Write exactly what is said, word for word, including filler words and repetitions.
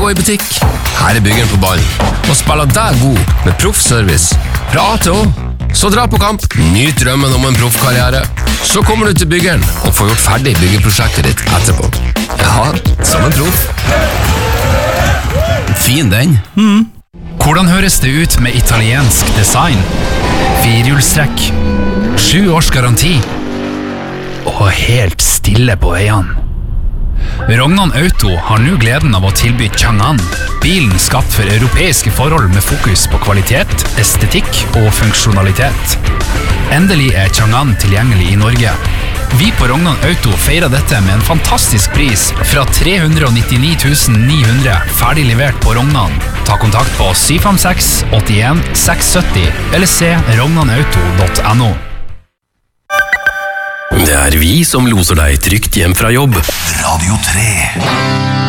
Gå i butikk. Her er byggeren på ballen. Og spiller deg god med proffservice. Fra A til Å. Så dra på kamp. Nyt drømmen om en proffkarriere. Så kommer du til byggeren og får gjort ferdig byggeprosjektet ditt etterpå. Ja, som en proff. Fin den. Mm. Hvordan høres det ut med italiensk design? Firehjulstrekk, sju års garanti og helt stille på veiene. Rognan Auto har nå gleden av å tilby Chang'an, bilen skapt for europeiske forhold med fokus på kvalitet, estetikk og funksjonalitet. Endelig er Chang'an tilgjengelig i Norge. Vi på Rognan Auto feirer dette med en fantastisk pris fra tre hundre nittini tusen ni hundre ferdig levert på Rognan. Ta kontakt på syv fem seks, åtte en, seks syv null eller se rognanauto punktum no. Det er vi som loser deg trygt hjem fra jobb. Radio tre.